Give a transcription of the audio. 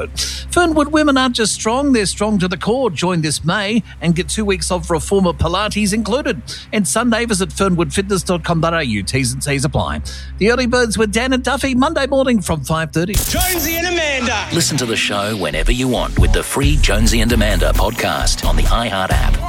Fernwood women aren't just strong, they're strong to the core. Join this May and get 2 weeks of Reformer Pilates included. And Sunday, visit fernwoodfitness.com.au. T's and C's apply. The Early Birds with Dan and Duffy, Monday morning from 5:30. Jonesy and Amanda. Listen to the show whenever you want with the free Jonesy and Amanda podcast on the iHeart app.